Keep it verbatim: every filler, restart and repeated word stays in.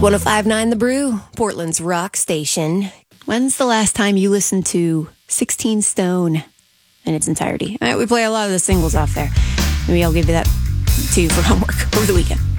one oh five point nine The Brew, Portland's rock station. When's the last time you listened to sixteen Stone in its entirety? Uh, we play a lot of the singles off there. Maybe I'll give you that to you for homework over the weekend.